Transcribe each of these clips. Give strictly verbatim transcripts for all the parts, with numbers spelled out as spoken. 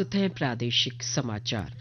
प्रस्तुत है प्रादेशिक समाचार।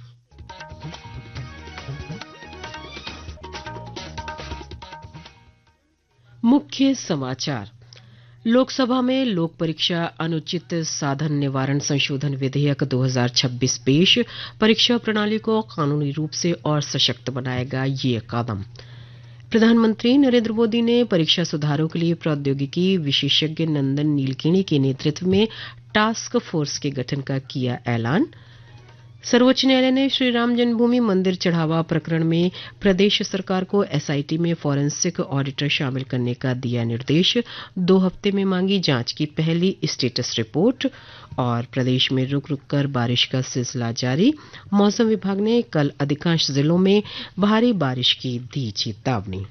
मुख्य समाचार। लोकसभा में लोक परीक्षा अनुचित साधन निवारण संशोधन विधेयक दो हज़ार छब्बीस पेश। परीक्षा प्रणाली को कानूनी रूप से और सशक्त बनाएगा ये कदम। प्रधानमंत्री नरेंद्र मोदी ने परीक्षा सुधारों के लिए प्रौद्योगिकी विशेषज्ञ नंदन नीलकेणी के नेतृत्व में टास्क फोर्स के गठन का किया ऐलान। सर्वोच्च न्यायालय ने श्री राम जन्मभूमि मंदिर चढ़ावा प्रकरण में प्रदेश सरकार को एसआईटी में फॉरेंसिक ऑडिटर शामिल करने का दिया निर्देश। दो हफ्ते में मांगी जांच की पहली स्टेटस रिपोर्ट। और प्रदेश में रुक रुक कर बारिश का सिलसिला जारी। मौसम विभाग ने कल अधिकांश जिलों में भारी बारिश की दी चेतावनी।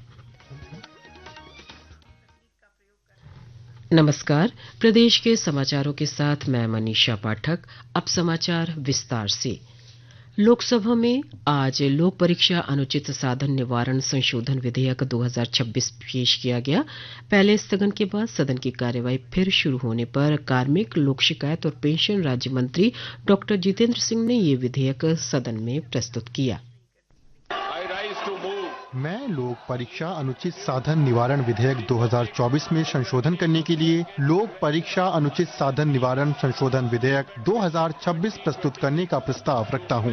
नमस्कार, प्रदेश के समाचारों के साथ मैं मनीषा पाठक। अब समाचार विस्तार से। लोकसभा में आज लोक परीक्षा अनुचित साधन निवारण संशोधन विधेयक दो हज़ार छब्बीस पेश किया गया। पहले स्थगन के बाद सदन की कार्यवाही फिर शुरू होने पर कार्मिक, लोक शिकायत और पेंशन राज्य मंत्री डॉक्टर जितेंद्र सिंह ने ये विधेयक सदन में प्रस्तुत किया। मैं लोक परीक्षा अनुचित साधन निवारण विधेयक दो हज़ार चौबीस में संशोधन करने के लिए लोक परीक्षा अनुचित साधन निवारण संशोधन विधेयक दो हज़ार छब्बीस प्रस्तुत करने का प्रस्ताव रखता हूं।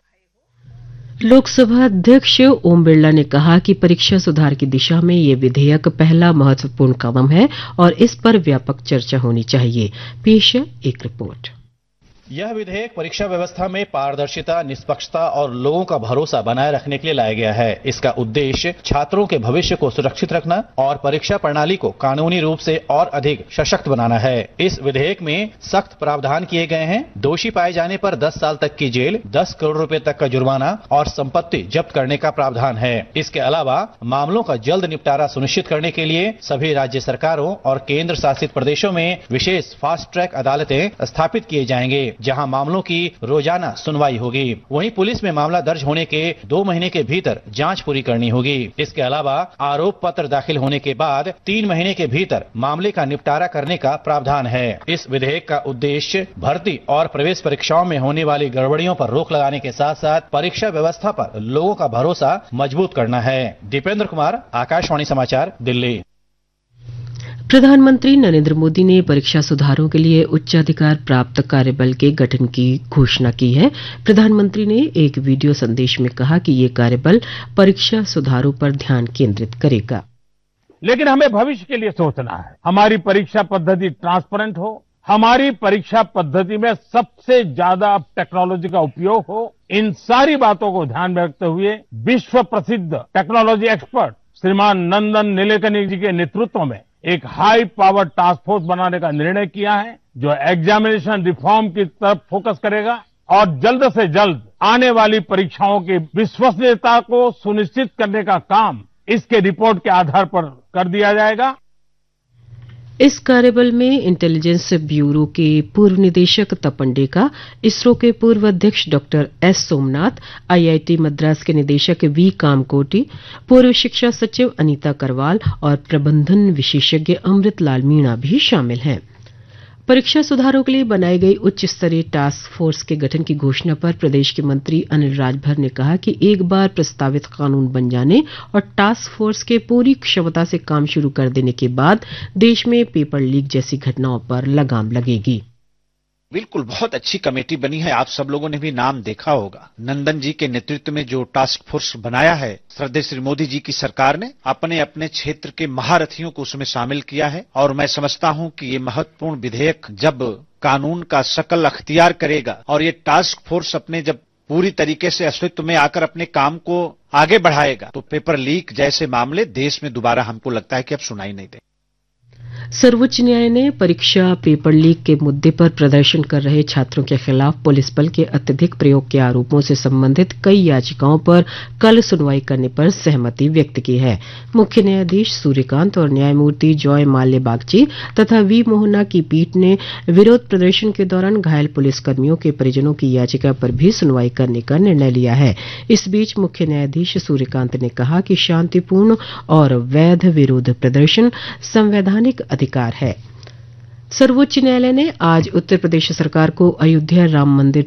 लोकसभा अध्यक्ष ओम बिरला ने कहा कि परीक्षा सुधार की दिशा में ये विधेयक पहला महत्वपूर्ण कदम है और इस पर व्यापक चर्चा होनी चाहिए। पेश है एक रिपोर्ट। यह विधेयक परीक्षा व्यवस्था में पारदर्शिता, निष्पक्षता और लोगों का भरोसा बनाए रखने के लिए लाया गया है। इसका उद्देश्य छात्रों के भविष्य को सुरक्षित रखना और परीक्षा प्रणाली को कानूनी रूप से और अधिक सशक्त बनाना है। इस विधेयक में सख्त प्रावधान किए गए हैं। दोषी पाए जाने पर दस साल तक की जेल, दस करोड़ रुपए तक का जुर्माना और संपत्ति जब्त करने का प्रावधान है। इसके अलावा मामलों का जल्द निपटारा सुनिश्चित करने के लिए सभी राज्य सरकारों और केंद्र शासित प्रदेशों में विशेष फास्ट ट्रैक अदालतें स्थापित किए जाएंगे, जहां मामलों की रोजाना सुनवाई होगी। वहीं पुलिस में मामला दर्ज होने के दो महीने के भीतर जांच पूरी करनी होगी। इसके अलावा आरोप पत्र दाखिल होने के बाद तीन महीने के भीतर मामले का निपटारा करने का प्रावधान है। इस विधेयक का उद्देश्य भर्ती और प्रवेश परीक्षाओं में होने वाली गड़बड़ियों पर रोक लगाने के साथ साथ परीक्षा व्यवस्था पर लोगों का भरोसा मजबूत करना है। दीपेंद्र कुमार, आकाशवाणी समाचार, दिल्ली। प्रधानमंत्री नरेंद्र मोदी ने परीक्षा सुधारों के लिए उच्चाधिकार प्राप्त कार्यबल के गठन की घोषणा की है। प्रधानमंत्री ने एक वीडियो संदेश में कहा कि ये कार्यबल परीक्षा सुधारों पर ध्यान केंद्रित करेगा। लेकिन हमें भविष्य के लिए सोचना है। हमारी परीक्षा पद्धति ट्रांसपेरेंट हो, हमारी परीक्षा पद्धति में सबसे ज्यादा टेक्नोलॉजी का उपयोग हो। इन सारी बातों को ध्यान में रखते हुए विश्व प्रसिद्ध टेक्नोलॉजी एक्सपर्ट श्रीमान नंदन नीलेकनी जी के नेतृत्व में एक हाई पावर टास्क फोर्स बनाने का निर्णय किया है, जो एग्जामिनेशन रिफॉर्म की तरफ फोकस करेगा और जल्द से जल्द आने वाली परीक्षाओं की विश्वसनीयता को सुनिश्चित करने का काम इसके रिपोर्ट के आधार पर कर दिया जाएगा। इस कार्यबल में इंटेलिजेंस ब्यूरो के पूर्व निदेशक तपन डेका, इसरो के पूर्व अध्यक्ष doctor S Somnath, IIT Madras के निदेशक वी कामकोटी, पूर्व शिक्षा सचिव अनीता करवाल और प्रबंधन विशेषज्ञ अमृत लाल मीणा भी शामिल हैं। परीक्षा सुधारों के लिए बनाई गई उच्च स्तरीय टास्क फोर्स के गठन की घोषणा पर प्रदेश के मंत्री अनिल राजभर ने कहा कि एक बार प्रस्तावित कानून बन जाने और टास्क फोर्स के पूरी क्षमता से काम शुरू कर देने के बाद देश में पेपर लीक जैसी घटनाओं पर लगाम लगेगी। बिल्कुल, बहुत अच्छी कमेटी बनी है। आप सब लोगों ने भी नाम देखा होगा। नंदन जी के नेतृत्व में जो टास्क फोर्स बनाया है, श्रद्धेय श्री मोदी जी की सरकार ने अपने अपने क्षेत्र के महारथियों को उसमें शामिल किया है और मैं समझता हूं कि ये महत्वपूर्ण विधेयक जब कानून का शकल अख्तियार करेगा और ये टास्क फोर्स अपने जब पूरी तरीके से अस्तित्व में आकर अपने काम को आगे बढ़ाएगा तो पेपर लीक जैसे मामले देश में दोबारा हमको लगता है कि अब सुनाई नहीं देंगे। सर्वोच्च न्यायालय ने परीक्षा पेपर लीक के मुद्दे पर प्रदर्शन कर रहे छात्रों के खिलाफ पुलिस बल के अत्यधिक प्रयोग के आरोपों से संबंधित कई याचिकाओं पर कल सुनवाई करने पर सहमति व्यक्त की है। मुख्य न्यायाधीश सूर्यकांत और न्यायमूर्ति जॉय माल्य बागची तथा वी मोहना की पीठ ने विरोध प्रदर्शन के दौरान घायल पुलिसकर्मियों के परिजनों की याचिका पर भी सुनवाई करने का निर्णय लिया है। इस बीच मुख्य न्यायाधीश सूर्यकांत ने कहा कि शांतिपूर्ण और वैध विरोध प्रदर्शन संवैधानिक अधिकार है। सर्वोच्च न्यायालय ने आज उत्तर प्रदेश सरकार को अयोध्या राम मंदिर